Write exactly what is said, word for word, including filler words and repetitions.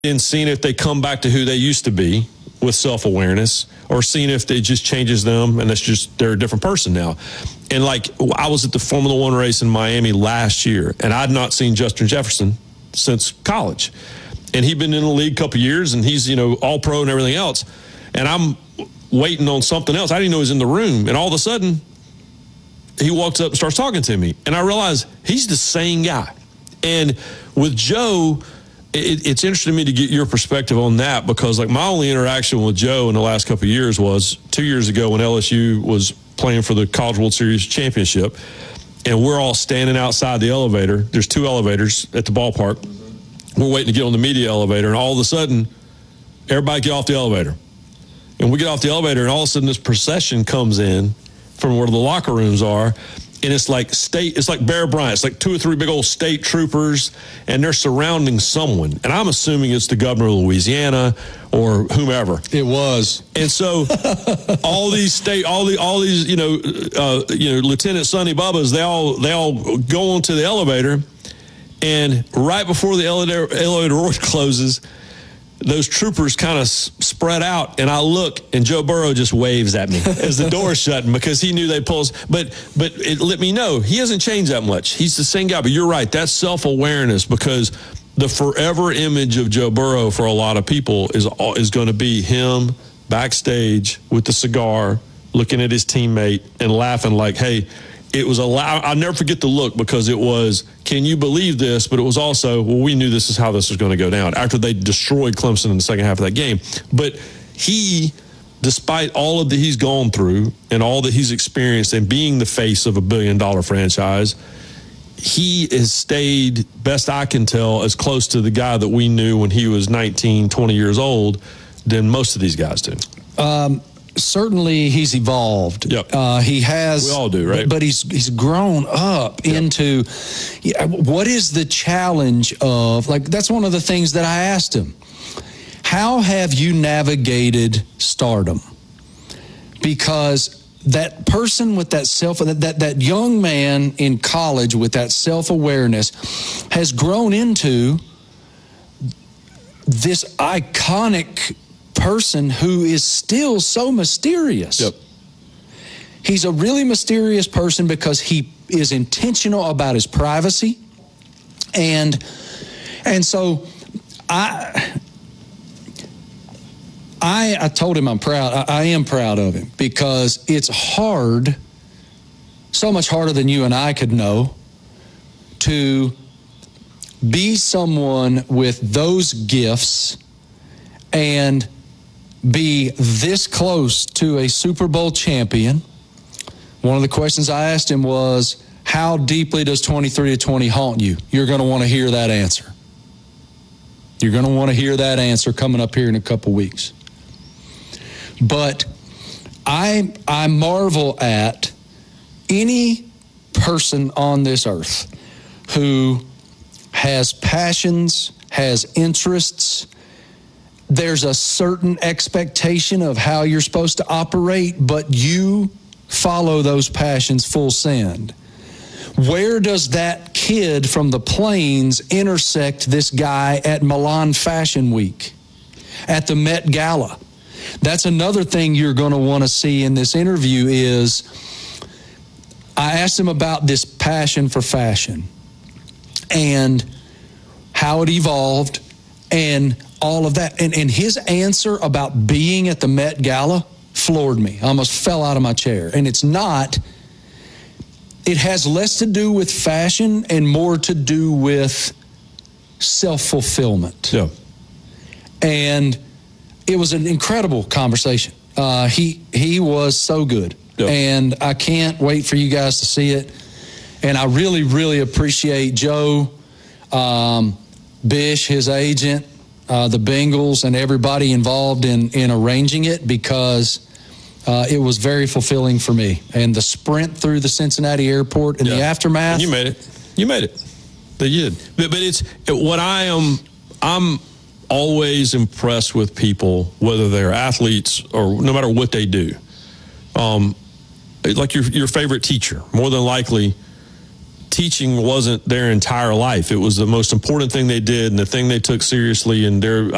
and seeing if they come back to who they used to be with self-awareness, or seeing if it just changes them and it's just they're a different person now. And like, I was at the Formula One race in Miami last year, and I'd not seen Justin Jefferson since college. And he'd been in the league a couple of years, and he's, you know, all pro and everything else. And I'm waiting on something else. I didn't know he was in the room. And all of a sudden, he walks up and starts talking to me. And I realize he's the same guy. And with Joe, it, it's interesting to me to get your perspective on that, because like my only interaction with Joe in the last couple of years was two years ago when L S U was playing for the College World Series championship, and we're all standing outside the elevator. There's two elevators at the ballpark. We're waiting to get on the media elevator, and all of a sudden, everybody get off the elevator. And we get off the elevator, and all of a sudden this procession comes in from where the locker rooms are. And it's like state, it's like Bear Bryant. It's like two or three big old state troopers, and they're surrounding someone. And I'm assuming it's the governor of Louisiana or whomever. It was. And so all these state, all the, all these, you know, uh, you know, Lieutenant Sonny Bubbas, they all, they all go onto the elevator, and right before the elevator, elevator door closes, those troopers kind of s- spread out, and I look, and Joe Burrow just waves at me as the door's shutting, because he knew they pulled. But but it let me know he hasn't changed that much. He's the same guy. But you're right, that's self-awareness, because the forever image of Joe Burrow for a lot of people is is going to be him backstage with the cigar, looking at his teammate and laughing like, hey, it was a loud, I'll never forget the look, because it was, can you believe this? But it was also, well, we knew this is how this was going to go down after they destroyed Clemson in the second half of that game. But he, despite all of that he's gone through and all that he's experienced and being the face of a billion dollar franchise, he has stayed, best I can tell, as close to the guy that we knew when he was nineteen, twenty years old than most of these guys do. Um, Certainly, he's evolved. Yep. Uh, he has. We all do, right? But, but he's he's grown up yep. into. Yeah, what is the challenge of, like, that's one of the things that I asked him. How have you navigated stardom? Because that person with that self, that that, that young man in college with that self-awareness has grown into this iconic person who is still so mysterious. Yep. He's a really mysterious person because he is intentional about his privacy. And and so I I, I told him I'm proud. I, I am proud of him, because it's hard, so much harder than you and I could know, to be someone with those gifts and be this close to a Super Bowl champion. One of the questions I asked him was, how deeply does twenty-three to twenty haunt you? You're going to want to hear that answer. You're going to want to hear that answer coming up here in a couple weeks. But I, I marvel at any person on this earth who has passions, has interests. There's a certain expectation of how you're supposed to operate, but you follow those passions full send. Where does that kid from the plains intersect this guy at Milan Fashion Week, at the Met Gala? That's another thing you're going to want to see in this interview is, I asked him about this passion for fashion and how it evolved and all of that. And, and his answer about being at the Met Gala floored me. I almost fell out of my chair. And it's not, it has less to do with fashion and more to do with self-fulfillment. Yeah. And it was an incredible conversation. Uh, he he was so good. Yeah. And I can't wait for you guys to see it. And I really, really appreciate Joe, um, Bish, his agent, Uh, the Bengals, and everybody involved in, in arranging it, because uh, it was very fulfilling for me. And the sprint through the Cincinnati airport and yeah. the aftermath. And you made it. You made it. They did. But, but it's what I am. I'm always impressed with people, whether they're athletes or no matter what they do. Um, like your your favorite teacher, more than likely, teaching wasn't their entire life. It was the most important thing they did and the thing they took seriously. And their,